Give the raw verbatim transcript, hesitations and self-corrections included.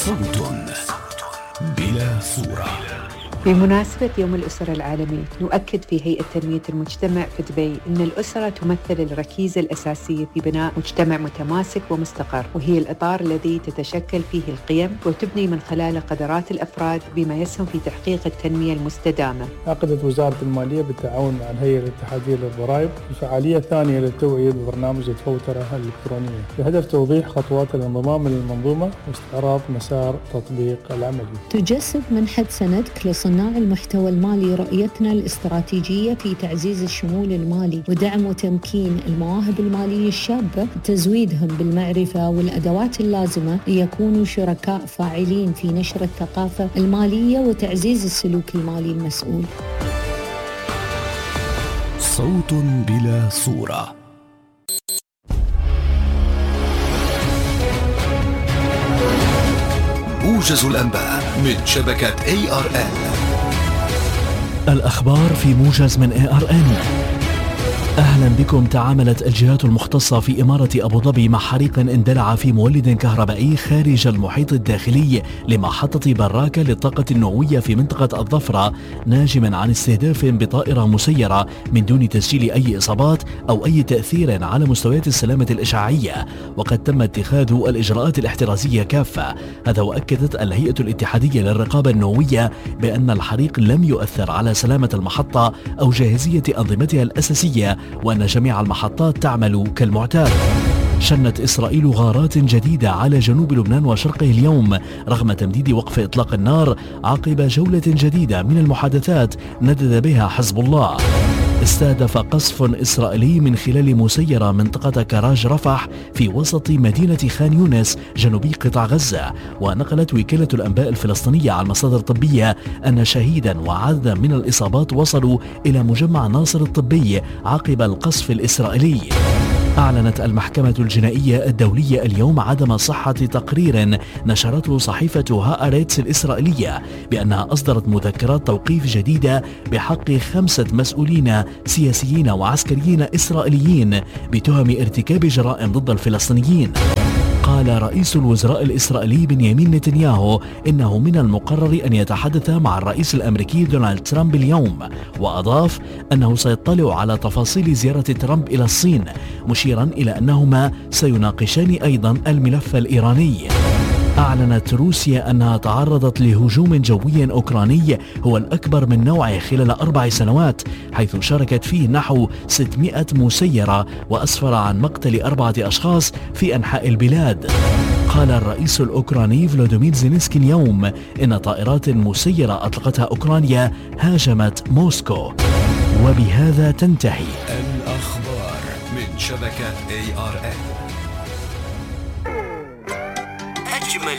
صوت بلا صورة. بمناسبة يوم الأسرة العالمي نؤكد في هيئة تنمية المجتمع في دبي أن الأسرة تمثل الركيزة الأساسية في بناء مجتمع متماسك ومستقر، وهي الإطار الذي تتشكل فيه القيم وتبني من خلاله قدرات الأفراد بما يسهم في تحقيق التنمية المستدامة. عقدت وزارة المالية بالتعاون مع الهيئة الاتحادية للضرائب الفعالية الثانية للتوعية ببرنامج الفوترة الإلكترونية بهدف توضيح خطوات الانضمام للمنظومة واستعراض مسار تطبيق العملي. تجسد منحة سندك لصناع المحتوى المالي رؤيتنا الاستراتيجية في تعزيز الشمول المالي ودعم وتمكين المواهب المالية الشابة وتزويدهم بالمعرفة والأدوات اللازمة ليكونوا شركاء فاعلين في نشر الثقافة المالية وتعزيز السلوك المالي المسؤول. صوت بلا صورة. موجز الأنباء من شبكة إيه آر إن. الأخبار في موجز من إيه آر إن. أهلا بكم. تعاملت الجهات المختصة في إمارة أبو ظبي مع حريق اندلع في مولد كهربائي خارج المحيط الداخلي لمحطة براكة للطاقة النووية في منطقة الظفرة، ناجما عن استهداف بطائرة مسيرة من دون تسجيل أي إصابات أو أي تأثير على مستويات السلامة الإشعاعية، وقد تم اتخاذ الإجراءات الاحترازية كافة. هذا وأكدت الهيئة الاتحادية للرقابة النووية بأن الحريق لم يؤثر على سلامة المحطة أو جاهزية أنظمتها الأساسية، وأن جميع المحطات تعمل كالمعتاد. شنت إسرائيل غارات جديدة على جنوب لبنان وشرقه اليوم رغم تمديد وقف إطلاق النار عقب جولة جديدة من المحادثات ندد بها حزب الله. استهدف قصف إسرائيلي من خلال مسيرة منطقة كراج رفح في وسط مدينة خان يونس جنوبي قطاع غزة. ونقلت وكالة الأنباء الفلسطينية عن مصادر طبية أن شهيدا وعددا من الإصابات وصلوا إلى مجمع ناصر الطبي عقب القصف الإسرائيلي. أعلنت المحكمة الجنائية الدولية اليوم عدم صحة تقرير نشرته صحيفة هآرتس الإسرائيلية بأنها أصدرت مذكرات توقيف جديدة بحق خمسة مسؤولين سياسيين وعسكريين إسرائيليين بتهم ارتكاب جرائم ضد الفلسطينيين. قال رئيس الوزراء الإسرائيلي بنيامين نتنياهو إنه من المقرر أن يتحدث مع الرئيس الأمريكي دونالد ترامب اليوم، وأضاف أنه سيطلع على تفاصيل زيارة ترامب إلى الصين، مشيرا إلى أنهما سيناقشان أيضا الملف الإيراني. أعلنت روسيا أنها تعرضت لهجوم جوي أوكراني هو الأكبر من نوعه خلال أربع سنوات، حيث شاركت فيه نحو ستمائة مسيرة وأسفر عن مقتل أربعة أشخاص في أنحاء البلاد. قال الرئيس الأوكراني فلوديمير زيلينسكي اليوم إن طائرات مسيرة أطلقتها أوكرانيا هاجمت موسكو. وبهذا تنتهي الأخبار من شبكة إيه آر إن. أجمل